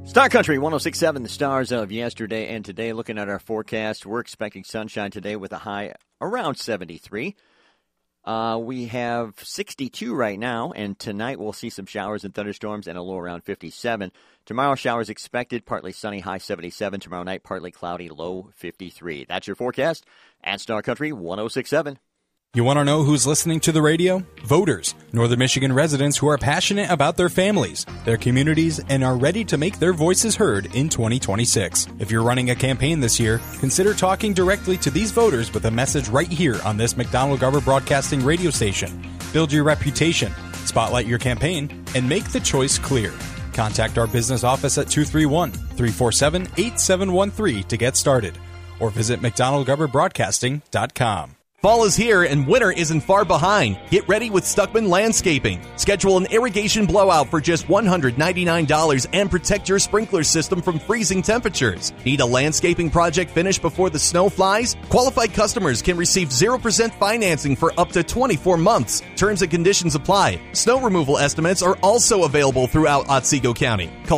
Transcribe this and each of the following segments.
Star Country 106.7, the stars of yesterday and today. Looking at our forecast, we're expecting sunshine today with a high around 73. We have 62 right now, and tonight we'll see some showers and thunderstorms and a low around 57. Tomorrow, showers expected, partly sunny, high 77. Tomorrow night, partly cloudy, low 53. That's your forecast at Star Country 106.7. You want to know who's listening to the radio? Voters, Northern Michigan residents who are passionate about their families, their communities, and are ready to make their voices heard in 2026. If you're running a campaign this year, consider talking directly to these voters with a message right here on this McDonald-Garber Broadcasting radio station. Build your reputation, spotlight your campaign, and make the choice clear. Contact our business office at 231-347-8713 to get started, or visit McDonald-GarberBroadcasting.com. Fall is here and winter isn't far behind. Get ready with Stuckman Landscaping. Schedule an irrigation blowout for just $199 and protect your sprinkler system from freezing temperatures. Need a landscaping project finished before the snow flies? Qualified customers can receive 0% financing for up to 24 months. Terms and conditions apply. Snow removal estimates are also available throughout Otsego County. Call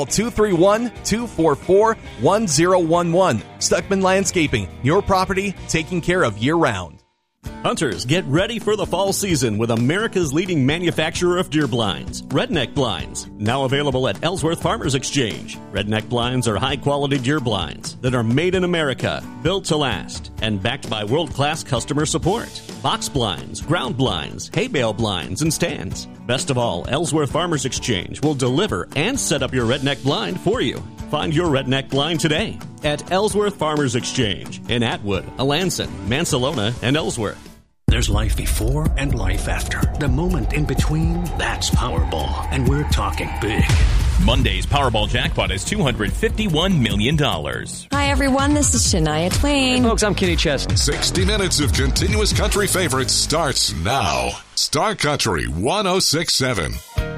231-244-1011. Stuckman Landscaping. Your property taken care of year-round. Hunters, get ready for the fall season with America's leading manufacturer of deer blinds, Redneck Blinds. Now available at Ellsworth Farmers Exchange. Redneck Blinds are high-quality deer blinds that are made in America, built to last, and backed by world-class customer support. Box blinds, ground blinds, hay bale blinds, and stands. Best of all, Ellsworth Farmers Exchange will deliver and set up your Redneck blind for you. Find your Redneck blind today at Ellsworth Farmers Exchange in Atwood, Alanson, Mansalona, and Ellsworth. There's life before and life after. The moment in between, that's Powerball. And we're talking big. Monday's Powerball jackpot is $251 million. Hi, everyone. This is Shania Twain. Hey, folks, I'm Kenny Chesney. 60 minutes of continuous country favorites starts now. Star Country 106.7.